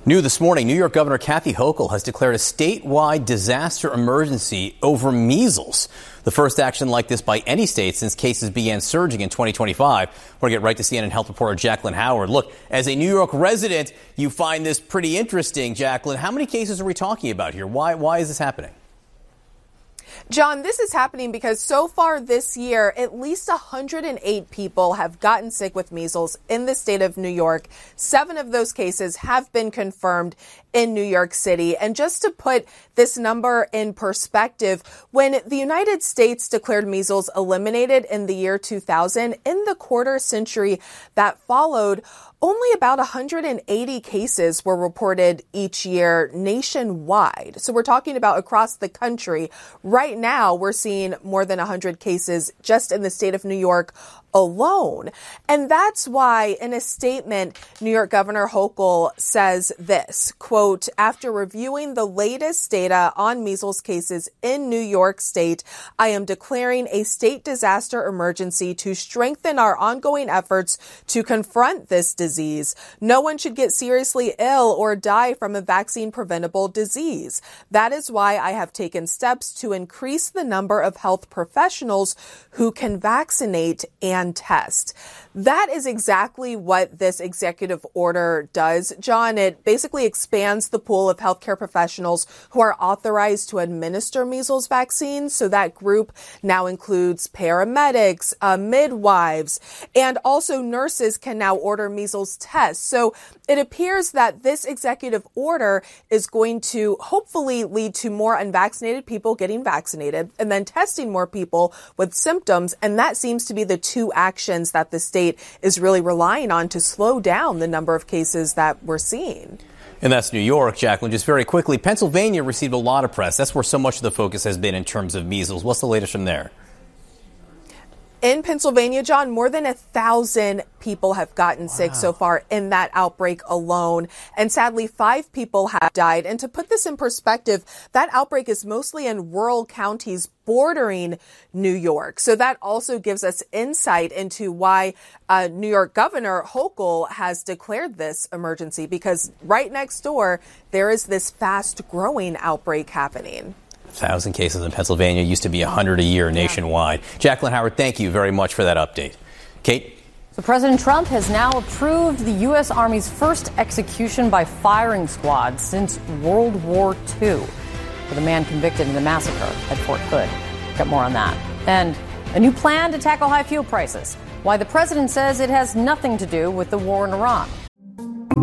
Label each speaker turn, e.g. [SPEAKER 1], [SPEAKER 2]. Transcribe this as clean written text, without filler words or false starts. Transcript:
[SPEAKER 1] New this morning, New York Governor Kathy Hochul has declared a statewide disaster emergency over measles. The first action like this by any state since cases began surging in 2025. We're going to get right to CNN health reporter Jacqueline Howard. Look, as a New York resident, you find this pretty interesting, Jacqueline. How many cases are we talking about here? Why is this happening?
[SPEAKER 2] John, this is happening because so far this year, at least 108 people have gotten sick with measles in the state of New York. 7 of those cases have been confirmed in New York City. And just to put this number in perspective, when the United States declared measles eliminated in the year 2000, in the quarter century that followed, only about 180 cases were reported each year nationwide. So we're talking about across the country. Right now, we're seeing more than 100 cases just in the state of New York alone. And that's why in a statement, New York Governor Hochul says this, quote, after reviewing the latest data on measles cases in New York State, I am declaring a state disaster emergency to strengthen our ongoing efforts to confront this disease. No one should get seriously ill or die from a vaccine preventable disease. That is why I have taken steps to increase the number of health professionals who can vaccinate and test. That is exactly what this executive order does, John. It basically expands the pool of healthcare professionals who are authorized to administer measles vaccines. So that group now includes paramedics, midwives, and also nurses can now order measles tests. So it appears that this executive order is going to hopefully lead to more unvaccinated people getting vaccinated and then testing more people with symptoms. And that seems to be the two actions that the state is really relying on to slow down the number of cases that we're seeing.
[SPEAKER 1] And that's New York, Jacqueline. Just very quickly, Pennsylvania received a lot of press. That's where so much of the focus has been in terms of measles. What's the latest from there?
[SPEAKER 2] In Pennsylvania, John, more than 1,000 people have gotten sick so far in that outbreak alone. And sadly, 5 people have died. And to put this in perspective, that outbreak is mostly in rural counties bordering New York. So that also gives us insight into why New York Governor Hochul has declared this emergency, because right next door, there is this fast growing outbreak happening.
[SPEAKER 1] 1,000 cases in Pennsylvania, used to be 100 a year nationwide. Jacqueline Howard, thank you very much for that update. Kate?
[SPEAKER 3] So President Trump has now approved the U.S. Army's first execution by firing squad since World War II for the man convicted in the massacre at Fort Hood. Got more on that. And a new plan to tackle high fuel prices. Why the president says it has nothing to do with the war in Iran.